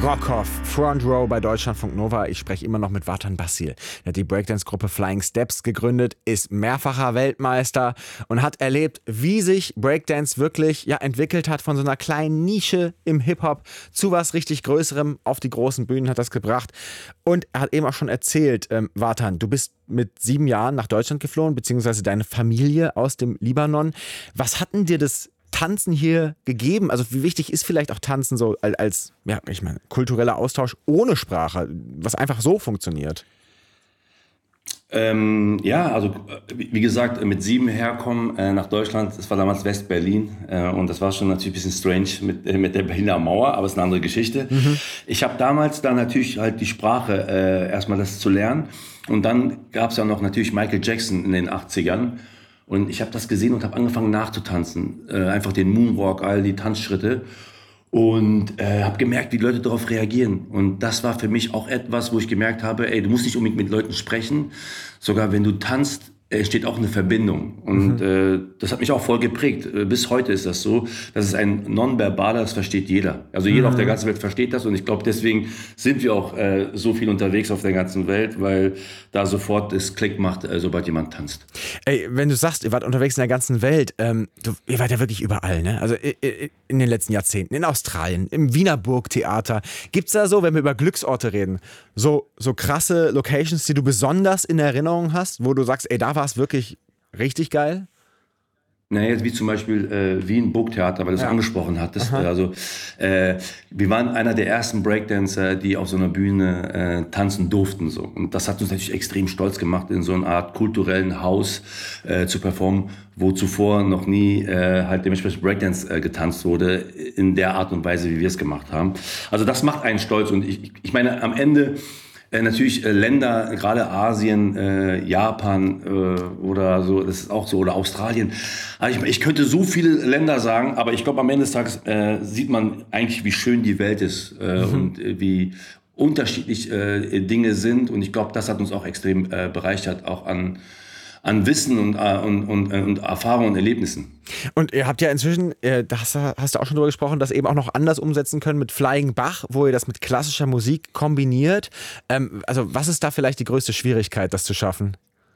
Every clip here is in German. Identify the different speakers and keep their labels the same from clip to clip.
Speaker 1: Brockhoff, Front Row bei Deutschlandfunk Nova. Ich spreche immer noch mit Vatan Basil. Er hat die Breakdance-Gruppe Flying Steps gegründet, ist mehrfacher Weltmeister und hat erlebt, wie sich Breakdance wirklich entwickelt hat von so einer kleinen Nische im Hip-Hop zu was richtig Größerem. Auf die großen Bühnen hat das gebracht. Und er hat eben auch schon erzählt, Vatan, du bist mit 7 Jahren nach Deutschland geflohen, beziehungsweise deine Familie aus dem Libanon. Was hat denn dir das Tanzen hier gegeben? Also wie wichtig ist vielleicht auch Tanzen so als kultureller Austausch ohne Sprache, was einfach so funktioniert?
Speaker 2: Wie gesagt, mit 7 herkommen nach Deutschland, das war damals West-Berlin und das war schon natürlich ein bisschen strange mit der Berliner Mauer, aber es ist eine andere Geschichte. Ich habe damals dann natürlich halt die Sprache erstmal das zu lernen und dann gab es ja noch natürlich Michael Jackson in den 80ern. Und ich habe das gesehen und habe angefangen nachzutanzen. Einfach den Moonwalk, all die Tanzschritte. Und habe gemerkt, wie die Leute darauf reagieren. Und das war für mich auch etwas, wo ich gemerkt habe, du musst nicht unbedingt mit Leuten sprechen. Sogar wenn du tanzt, entsteht auch eine Verbindung. Und das hat mich auch voll geprägt. Bis heute ist das so. Das ist ein Nonverbaler, das versteht jeder. Also jeder auf der ganzen Welt versteht das. Und ich glaube, deswegen sind wir auch so viel unterwegs auf der ganzen Welt, weil da sofort es Klick macht, sobald jemand tanzt.
Speaker 1: Ey, wenn du sagst, ihr wart unterwegs in der ganzen Welt, ihr wart ja wirklich überall, ne? Also in den letzten Jahrzehnten, in Australien, im Wiener Burgtheater. Gibt's da so, wenn wir über Glücksorte reden, so krasse Locations, die du besonders in Erinnerung hast, wo du sagst, da war es wirklich richtig geil?
Speaker 2: Naja, jetzt wie zum Beispiel Wien Burgtheater, weil du es angesprochen hattest. Also wir waren einer der ersten Breakdancer, die auf so einer Bühne tanzen durften. So. Und das hat uns natürlich extrem stolz gemacht, in so einer Art kulturellen Haus zu performen, wo zuvor noch nie halt dementsprechend Breakdance getanzt wurde, in der Art und Weise, wie wir es gemacht haben. Also das macht einen stolz. Und ich meine, am Ende natürlich Länder, gerade Asien, Japan oder so, das ist auch so, oder Australien. Also ich könnte so viele Länder sagen, aber ich glaube, am Ende des Tages sieht man eigentlich, wie schön die Welt ist und wie unterschiedlich Dinge sind. Und ich glaube, das hat uns auch extrem bereichert, auch an Wissen und Erfahrungen und Erlebnissen.
Speaker 1: Und ihr habt ja inzwischen, da hast du auch schon drüber gesprochen, das eben auch noch anders umsetzen können mit Flying Bach, wo ihr das mit klassischer Musik kombiniert. Also was ist da vielleicht die größte Schwierigkeit, das zu schaffen?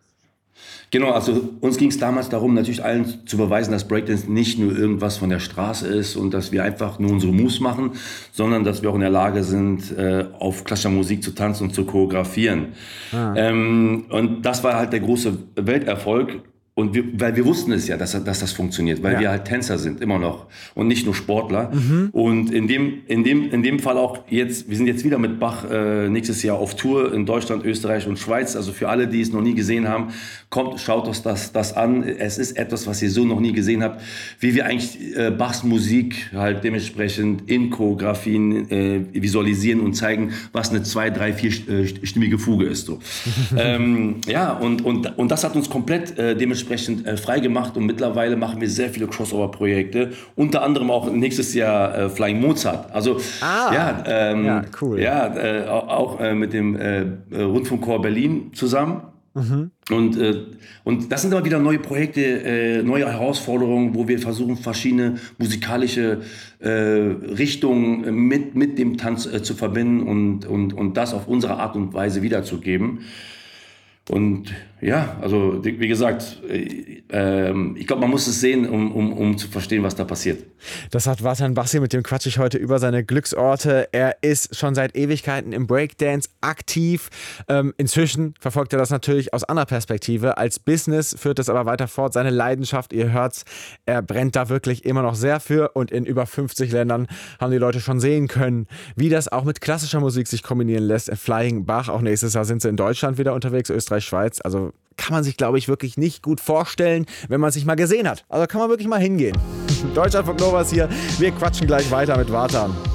Speaker 2: Genau, also uns ging es damals darum, natürlich allen zu beweisen, dass Breakdance nicht nur irgendwas von der Straße ist und dass wir einfach nur unsere Moves machen, sondern dass wir auch in der Lage sind, auf klassischer Musik zu tanzen und zu choreografieren. Und das war halt der große Welterfolg. Und weil wir wussten es ja, dass das funktioniert, weil wir halt Tänzer sind, immer noch. Und nicht nur Sportler. Und in dem Fall auch jetzt, wir sind jetzt wieder mit Bach nächstes Jahr auf Tour in Deutschland, Österreich und Schweiz. Also für alle, die es noch nie gesehen haben, kommt, schaut euch das an. Es ist etwas, was ihr so noch nie gesehen habt, wie wir eigentlich Bachs Musik halt dementsprechend in Choreografien visualisieren und zeigen, was eine 2-, 3-, 4-stimmige Fuge ist. So. Und das hat uns komplett dementsprechend frei gemacht und mittlerweile machen wir sehr viele Crossover-Projekte, unter anderem auch nächstes Jahr Flying Mozart. Also
Speaker 1: cool.
Speaker 2: Auch mit dem Rundfunkchor Berlin zusammen. Und das sind aber wieder neue Projekte, neue Herausforderungen, wo wir versuchen, verschiedene musikalische Richtungen mit dem Tanz zu verbinden und das auf unsere Art und Weise wiederzugeben. Und ja, also wie gesagt, ich glaube, man muss es sehen, um zu verstehen, was da passiert.
Speaker 1: Das hat Vatan Basil, mit dem quatsche ich heute über seine Glücksorte. Er ist schon seit Ewigkeiten im Breakdance aktiv. Inzwischen verfolgt er das natürlich aus anderer Perspektive. Als Business führt es aber weiter fort. Seine Leidenschaft, ihr hört's, er brennt da wirklich immer noch sehr für. Und in über 50 Ländern haben die Leute schon sehen können, wie das auch mit klassischer Musik sich kombinieren lässt. Flying Bach, auch nächstes Jahr sind sie in Deutschland wieder unterwegs, Österreich, Schweiz. Also kann man sich, glaube ich, wirklich nicht gut vorstellen, wenn man es nicht mal gesehen hat. Also kann man wirklich mal hingehen. Deutschlandfunk Nova ist hier. Wir quatschen gleich weiter mit Vatan.